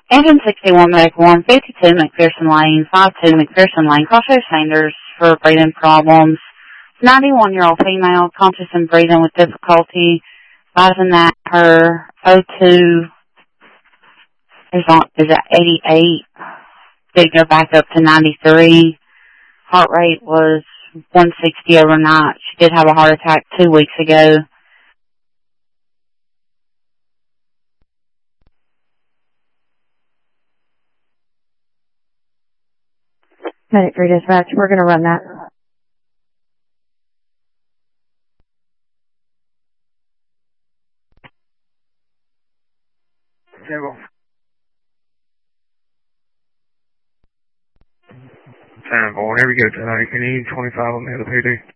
Engine 61 Medic 1, 52 McPherson Lane, 52 McPherson Lane, Crossroads Sanders for breathing problems. 91-year-old female, conscious and breathing with difficulty, advising that her O2 is at 88, did go back up to 93. Heart rate was 160 overnight. She did have a heart attack 2 weeks ago. Medic 3 dispatch, we're going to run that. Whenever you go to 90, can you 25 on the other PD?